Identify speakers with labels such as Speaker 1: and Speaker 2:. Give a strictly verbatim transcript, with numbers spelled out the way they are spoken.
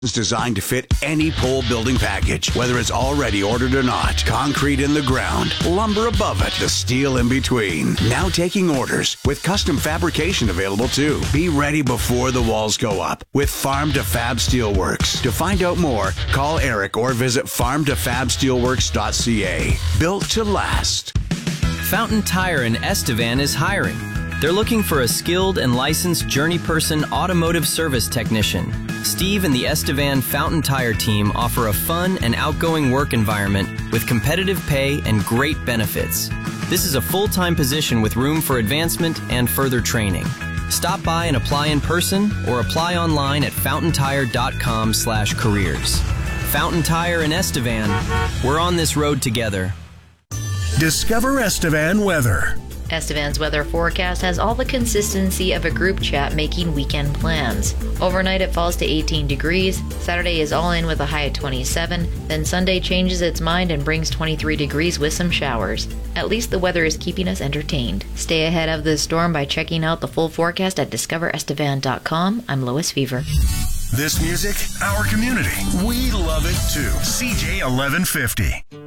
Speaker 1: It's designed to fit any pole building package, whether it's already ordered or not. Concrete in the ground, lumber above it, the steel in between. Now taking orders with custom fabrication available too. Be ready before the walls go up with Farm to Fab Steelworks. To find out more, call Eric or visit farm to fab steelworks dot c a. Built to last.
Speaker 2: Fountain Tire in Estevan is hiring. They're looking for a skilled and licensed Journey Person automotive service technician. Steve and the Estevan Fountain Tire team offer a fun and outgoing work environment with competitive pay and great benefits. This is a full-time position with room for advancement and further training. Stop by and apply in person or apply online at fountain tire dot com slash careers. Fountain Tire in Estevan. We're on this road together.
Speaker 3: Discover Estevan weather.
Speaker 4: Estevan's weather forecast has all the consistency of a group chat making weekend plans. Overnight it falls to eighteen degrees, Saturday is all in with a high of twenty-seven, then Sunday changes its mind and brings twenty-three degrees with some showers. At least the weather is keeping us entertained. Stay ahead of the storm by checking out the full forecast at discover estevan dot com. I'm Lois Fever.
Speaker 3: This music, our community. We love it too. C J eleven fifty.